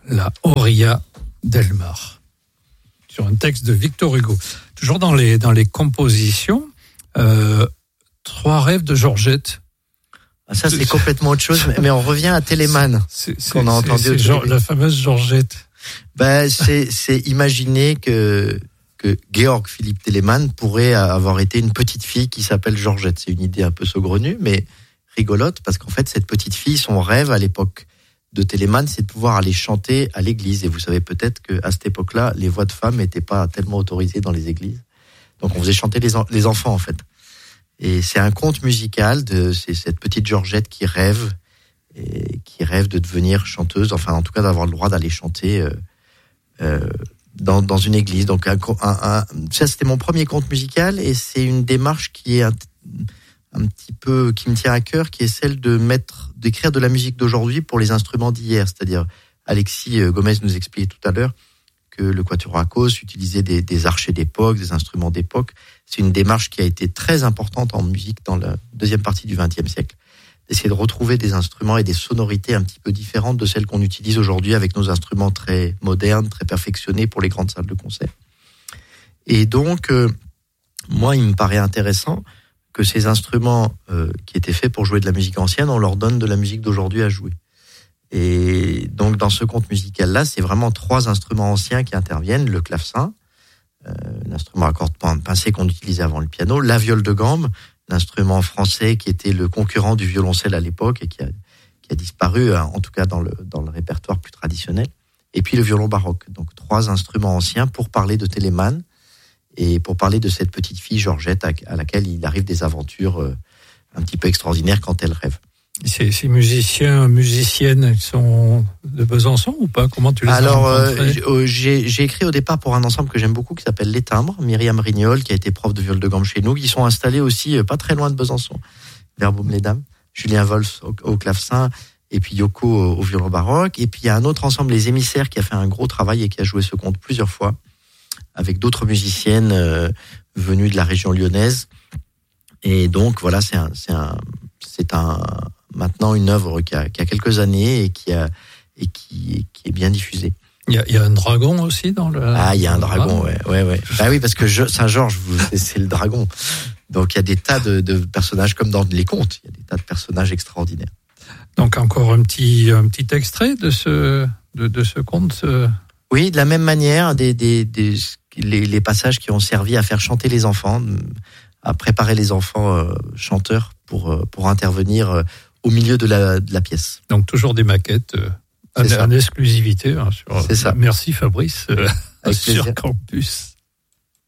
la Horia del Mar, sur un texte de Victor Hugo. Toujours dans les compositions, Trois rêves de Georgette. Ça, c'est complètement autre chose, mais on revient à Téléman, qu'on a entendu au début. La fameuse Georgette. C'est imaginer que Georg Philipp Telemann pourrait avoir été une petite fille qui s'appelle Georgette. C'est une idée un peu saugrenue, mais rigolote, parce qu'en fait, cette petite fille, son rêve à l'époque de Telemann, c'est de pouvoir aller chanter à l'église. Et vous savez peut-être qu'à cette époque-là, les voix de femmes n'étaient pas tellement autorisées dans les églises. Donc on faisait chanter les enfants, en fait. Et c'est un conte musical c'est cette petite Georgette qui rêve de devenir chanteuse, enfin en tout cas d'avoir le droit d'aller chanter dans une église. Donc ça, c'était mon premier conte musical, et c'est une démarche qui est un petit peu, qui me tient à cœur, qui est celle d'écrire de la musique d'aujourd'hui pour les instruments d'hier. C'est-à-dire, Alexis Gomez nous expliquait tout à l'heure que le Quatuor Akos utilisait des archets d'époque, des instruments d'époque. C'est une démarche qui a été très importante en musique dans la deuxième partie du XXe siècle, d'essayer de retrouver des instruments et des sonorités un petit peu différentes de celles qu'on utilise aujourd'hui avec nos instruments très modernes, très perfectionnés pour les grandes salles de concert. Et donc, moi, il me paraît intéressant que ces instruments qui étaient faits pour jouer de la musique ancienne, on leur donne de la musique d'aujourd'hui à jouer. Et donc, dans ce conte musical-là, c'est vraiment 3 instruments anciens qui interviennent: le clavecin, l'instrument à cordes pincées qu'on utilisait avant le piano, la viole de gambe, l'instrument français qui était le concurrent du violoncelle à l'époque et qui a disparu, en tout cas dans le répertoire plus traditionnel, et puis le violon baroque. Donc 3 instruments anciens pour parler de Telemann et pour parler de cette petite fille Georgette à laquelle il arrive des aventures un petit peu extraordinaires quand elle rêve. Ces musiciennes, ils sont de Besançon ou pas? Comment tu les as rencontrés? J'ai écrit au départ pour un ensemble que j'aime beaucoup qui s'appelle Les Timbres. Myriam Rignol, qui a été prof de viole de gambe chez nous, qui sont installés aussi pas très loin de Besançon, vers Baume-les-Dames. Julien Wolf au clavecin et puis Yoko au violon baroque. Et puis il y a un autre ensemble, Les Émissaires, qui a fait un gros travail et qui a joué ce conte plusieurs fois avec d'autres musiciennes venues de la région lyonnaise. Et donc voilà, c'est maintenant une œuvre qui a quelques années et qui est bien diffusée. Il y a un dragon aussi dans le... Ah, il y a un dragon, ouais. Bah oui, parce que Saint-Georges, c'est le dragon. Donc il y a des tas de personnages, comme dans les contes, il y a des tas de personnages extraordinaires. Donc encore un petit extrait de ce conte. Oui, de la même manière, les passages qui ont servi à faire chanter les enfants, à préparer les enfants chanteurs pour intervenir au milieu de la pièce. Donc toujours des maquettes en exclusivité. C'est ça. Merci Fabrice, avec sur plaisir. Campus.